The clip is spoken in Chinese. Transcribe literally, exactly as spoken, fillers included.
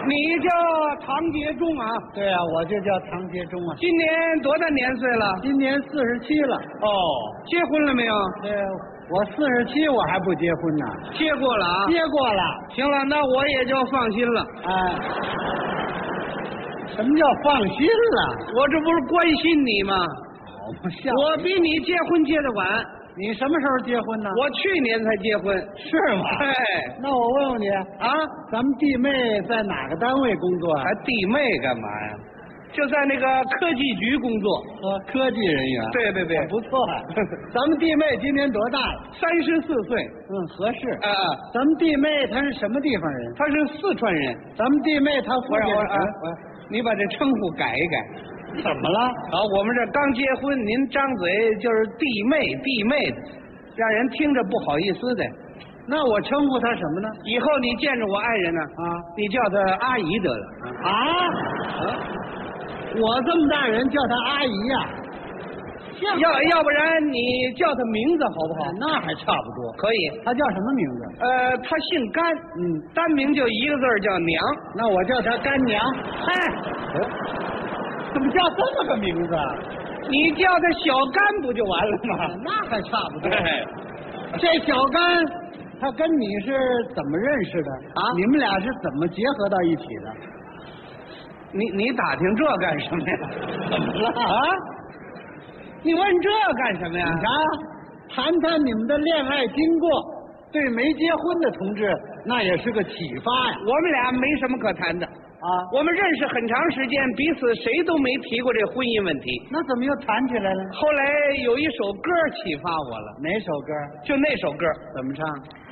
你叫唐杰忠啊？ 对啊，我就叫唐杰忠啊。 今年多大年岁了？ 今年四十七了。 哦，结婚了没有？ 对，我四十七，我还不结婚呢。 结过了啊？ 结过了。 行了，那我也就放心了。 哎，什么叫放心了？ 我这不是关心你吗？ 好笑。 我比你结婚结得晚。 你什么时候结婚呢？ 我去年才结婚。 是吗？ 哎， 那我问问你啊， 咱们弟妹在哪个单位工作啊？ 还弟妹干嘛呀？就在那个科技局工作。 哦，科技人员。 对对对， 不错啊。咱们弟妹今年多大了？ 三十四岁。 嗯，合适。 啊啊， 咱们弟妹她是什么地方人？ 她是四川人。 咱们弟妹她父亲我我是什么？ 你把这称呼改一改。 怎么了？ 啊，我们这刚结婚，您张嘴就是弟妹弟妹的，让人听着不好意思的。 那我称呼她什么呢？ 以后你见着我爱人呢， 啊， 你叫她阿姨得了。 啊？啊我这么大人叫她阿姨呀、啊？ 要要不然你叫她名字好不好？ 那还差不多。 可以。 她叫什么名字？ 呃，她姓甘， 嗯， 单名就一个字儿叫娘。 那我叫她干娘。 哎， 怎么叫这么个名字啊？ 你叫她小甘不就完了吗？ 那还差不多。 哎， 这小甘，他跟你是怎么认识的啊？ 你们俩是怎么结合到一起的？ 你你打听这干什么呀？ 怎么了啊？你问这干什么呀？ 你看，谈谈你们的恋爱经过，对没结婚的同志那也是个启发呀。 我们俩没什么可谈的啊， 我们认识很长时间，彼此谁都没提过这婚姻问题。 那怎么又谈起来了？ 后来有一首歌启发我了。 哪首歌？ 就那首歌， 怎么唱？